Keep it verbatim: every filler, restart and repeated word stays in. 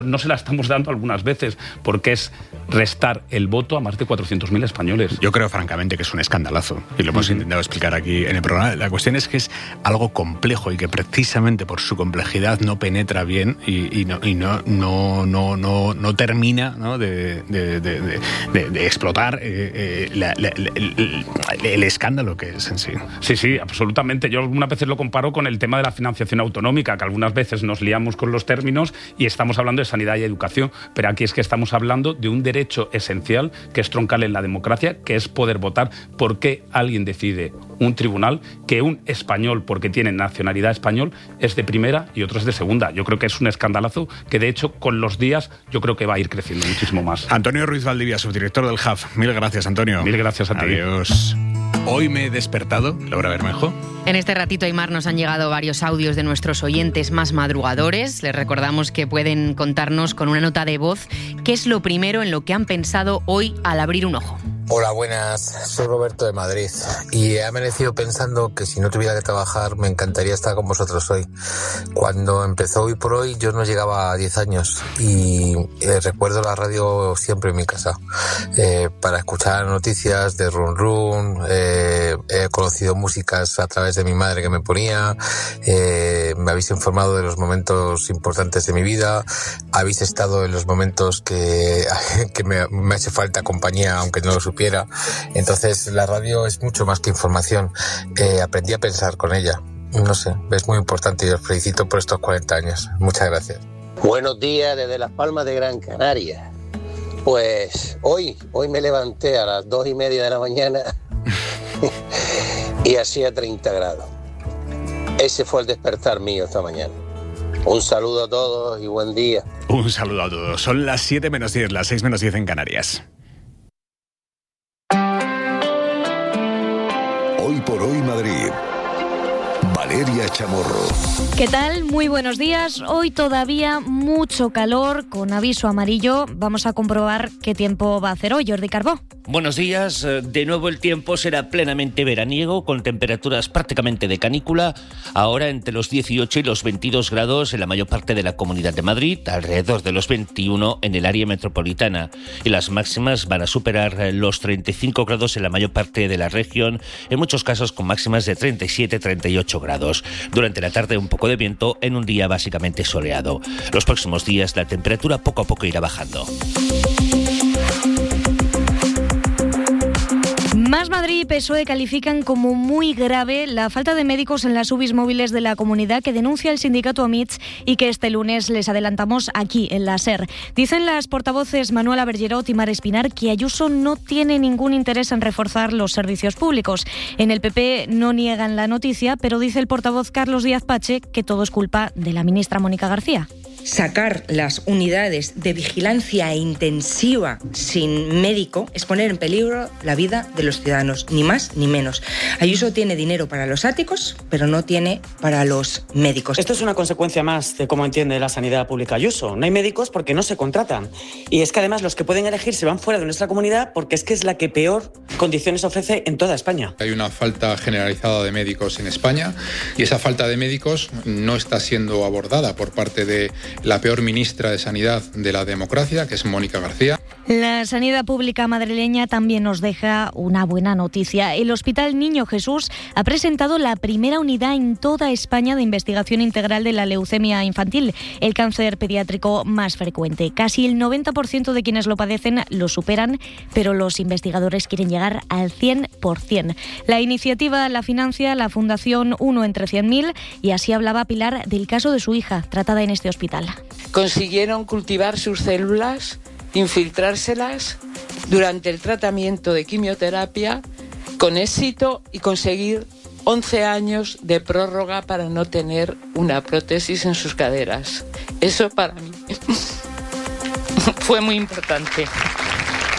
No se la estamos dando algunas veces porque es restar el voto a más de cuatrocientos mil españoles. Yo creo francamente que es un escandalazo y lo hemos uh-huh. intentado explicar aquí en el programa. La cuestión es que es algo complejo y que precisamente por su complejidad no penetra bien y, y, no, y no, no, no, no, no termina, ¿no? de, de, de, de, de, de explotar eh, eh, la, la, la, el, el escándalo que es en sí. Sí, sí, absolutamente. Yo algunas veces lo comparo con el tema de la financiación autonómica, que algunas veces nos liamos con los términos y estamos hablando de sanidad y educación, pero aquí es que estamos hablando de un derecho esencial que es troncal en la democracia, que es poder votar. ¿Por qué alguien decide, un tribunal, que un español, porque tiene nacionalidad español, es de primera y otro es de segunda? Yo creo que es un escandalazo que, de hecho, con los días yo creo que va a ir creciendo muchísimo más. Antonio Ruiz Valdivia, subdirector del H A F. Mil gracias, Antonio. Mil gracias a ti. Adiós. Hoy me he despertado, Laura Bermejo. En este ratito, Aymar, nos han llegado varios audios de nuestros oyentes más madrugadores. Les recordamos que pueden contarnos con una nota de voz qué es lo primero en lo que han pensado hoy al abrir un ojo. Hola, buenas. Soy Roberto de Madrid y he amanecido pensando que si no tuviera que trabajar me encantaría estar con vosotros hoy. Cuando empezó Hoy por Hoy yo no llegaba a diez años y eh, recuerdo la radio siempre en mi casa eh, para escuchar noticias de Run Run. Eh, he conocido músicas a través de mi madre que me ponía. Eh, me habéis informado de los momentos importantes de mi vida. Habéis estado en los momentos que, que me, me hace falta compañía, aunque no lo supiera. Entonces la radio es mucho más que información. Eh, aprendí a pensar con ella. No sé, es muy importante y os felicito por estos cuarenta años. Muchas gracias. Buenos días desde Las Palmas de Gran Canaria. Pues hoy, hoy me levanté a las dos y media de la mañana y hacía treinta grados. Ese fue el despertar mío esta mañana. Un saludo a todos y buen día. Un saludo a todos. Son las siete menos diez, las seis menos diez en Canarias. Hoy por Hoy Madrid. Valeria Chamorro. ¿Qué tal? Muy buenos días. Hoy todavía mucho calor con aviso amarillo. Vamos a comprobar qué tiempo va a hacer hoy, Jordi Carbó. Buenos días. De nuevo el tiempo será plenamente veraniego con temperaturas prácticamente de canícula. Ahora entre los dieciocho y los veintidós grados en la mayor parte de la Comunidad de Madrid, alrededor de los veintiuno en el área metropolitana. Y las máximas van a superar los treinta y cinco grados en la mayor parte de la región, en muchos casos con máximas de treinta y siete a treinta y ocho grados. Durante la tarde un poco de viento en un día básicamente soleado. Los próximos días la temperatura poco a poco irá bajando. Más Madrid y P S O E califican como muy grave la falta de médicos en las U B Is móviles de la comunidad que denuncia el sindicato AMITS y que este lunes les adelantamos aquí en la SER. Dicen las portavoces Manuela Bergerot y Mar Espinar que Ayuso no tiene ningún interés en reforzar los servicios públicos. En el P P no niegan la noticia, pero dice el portavoz Carlos Díaz Pache que todo es culpa de la ministra Mónica García. Sacar las unidades de vigilancia intensiva sin médico es poner en peligro la vida de los ciudadanos, ni más ni menos. Ayuso tiene dinero para los áticos, pero no tiene para los médicos. Esto es una consecuencia más de cómo entiende la sanidad pública Ayuso. No hay médicos porque no se contratan. Y es que además los que pueden elegir se van fuera de nuestra comunidad porque es que es la que peor condiciones ofrece en toda España. Hay una falta generalizada de médicos en España y esa falta de médicos no está siendo abordada por parte de la peor ministra de Sanidad de la democracia, que es Mónica García. La sanidad pública madrileña también nos deja una buena noticia. El Hospital Niño Jesús ha presentado la primera unidad en toda España de investigación integral de la leucemia infantil, el cáncer pediátrico más frecuente. Casi el noventa por ciento de quienes lo padecen lo superan, pero los investigadores quieren llegar al cien por ciento. La iniciativa la financia la Fundación Uno entre cien mil y así hablaba Pilar del caso de su hija, tratada en este hospital. Consiguieron cultivar sus células, infiltrárselas durante el tratamiento de quimioterapia con éxito y conseguir once años de prórroga para no tener una prótesis en sus caderas. Eso para mí fue muy importante.